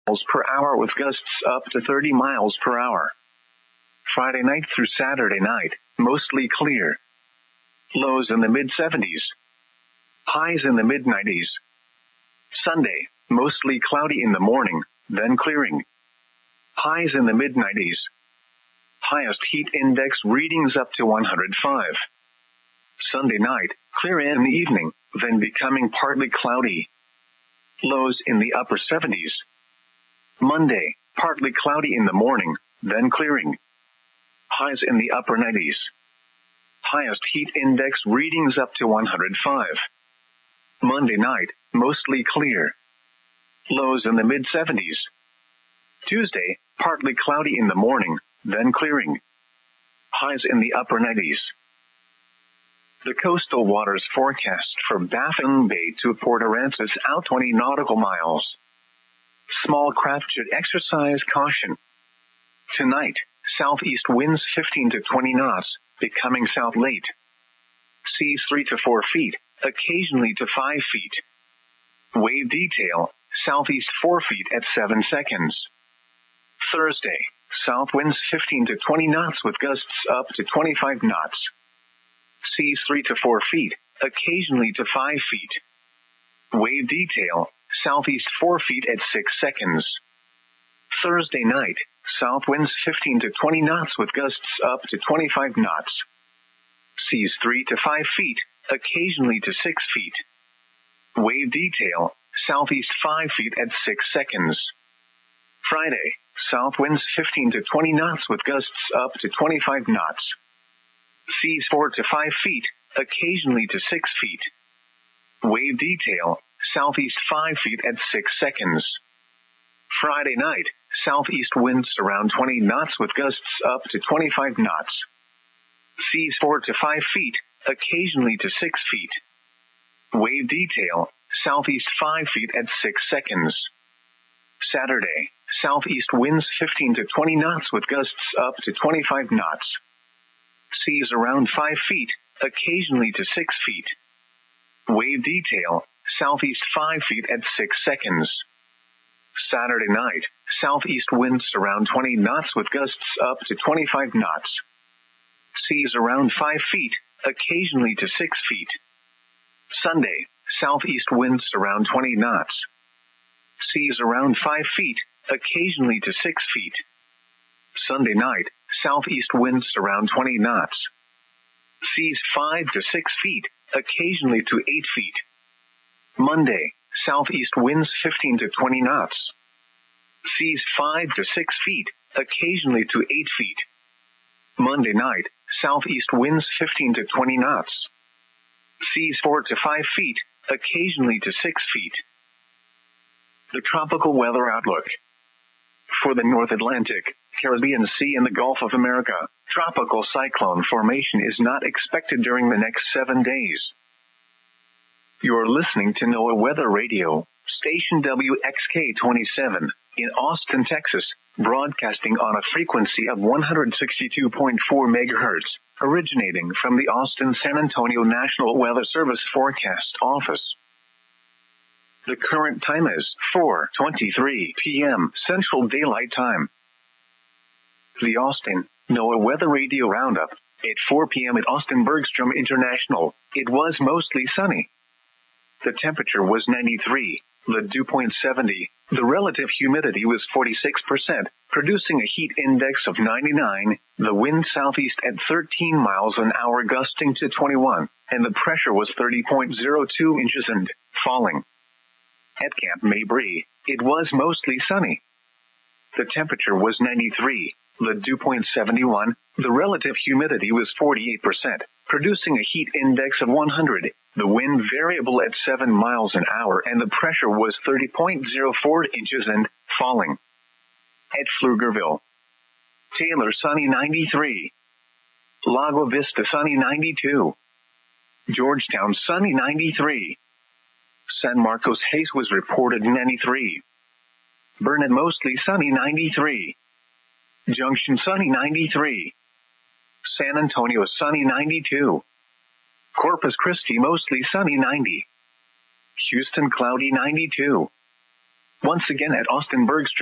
miles per hour with gusts up to 30 miles per hour. Friday night through Saturday night, mostly clear. Lows in the mid-70s. Highs in the mid-90s. Sunday, mostly cloudy in the morning, then clearing. Highs in the mid-90s. Highest heat index readings up to 105. Sunday night, clear in the evening, then becoming partly cloudy. Lows in the upper 70s. Monday, partly cloudy in the morning, then clearing. Highs in the upper 90s. Highest heat index readings up to 105. Monday night, mostly clear. Lows in the mid-70s. Tuesday, partly cloudy in the morning, then clearing. Highs in the upper 90s. The coastal waters forecast for Baffin Bay to Port Aransas out 20 nautical miles. Small craft should exercise caution. Tonight, southeast winds 15 to 20 knots, becoming south late. Seas 3 to 4 feet, occasionally to 5 feet. Wave detail, southeast 4 feet at 7 seconds. Thursday, south winds 15 to 20 knots with gusts up to 25 knots. Seas 3 to 4 feet, occasionally to 5 feet. Wave detail, southeast 4 feet at 6 seconds. Thursday night, south winds 15 to 20 knots with gusts up to 25 knots. Seas 3 to 5 feet, occasionally to 6 feet. Wave detail, southeast 5 feet at 6 seconds. Friday, south winds 15 to 20 knots with gusts up to 25 knots. Seas 4 to 5 feet, occasionally to 6 feet. Wave detail, southeast 5 feet at 6 seconds. Friday night, southeast winds around 20 knots with gusts up to 25 knots. Seas 4 to 5 feet, occasionally to 6 feet. Wave detail, southeast 5 feet at 6 seconds. Saturday, southeast winds 15 to 20 knots with gusts up to 25 knots. Seas around 5 feet, occasionally to 6 feet. Wave detail, southeast 5 feet at 6 seconds. Saturday night, southeast winds around 20 knots with gusts up to 25 knots. Seas around 5 feet, occasionally to 6 feet. Sunday, southeast winds around 20 knots. Seas around 5 feet, occasionally to 6 feet. Sunday night, southeast winds around 20 knots. Seas 5 to 6 feet, occasionally to 8 feet. Monday, southeast winds 15 to 20 knots. Seas 5 to 6 feet, occasionally to 8 feet. Monday night, southeast winds 15 to 20 knots. Seas 4 to 5 feet, occasionally to 6 feet. The tropical weather outlook. For the North Atlantic, Caribbean Sea and the Gulf of America, tropical cyclone formation is not expected during the next 7 days. You're listening to NOAA Weather Radio, station WXK-27, in Austin, Texas, broadcasting on a frequency of 162.4 MHz, originating from the Austin-San Antonio National Weather Service Forecast Office. The current time is 4:23 p.m. Central Daylight Time. The Austin NOAA Weather Radio Roundup. At 4 p.m. at Austin Bergstrom International, it was mostly sunny. The temperature was 93, the dew point 70, the relative humidity was 46%, producing a heat index of 99, the wind southeast at 13 miles an hour gusting to 21, and the pressure was 30.02 inches and falling. At Camp Mabry, it was mostly sunny. The temperature was 93, the dew point 71, the relative humidity was 48%, producing a heat index of 100, the wind variable at 7 miles an hour, and the pressure was 30.04 inches and falling. At Pflugerville, Taylor sunny 93, Lago Vista sunny 92, Georgetown sunny 93, San Marcos Hayes was reported 93, Burnett mostly sunny 93, Junction sunny 93, San Antonio sunny 92, Corpus Christi mostly sunny 90, Houston cloudy 92, Once again at Austin Bergstrom.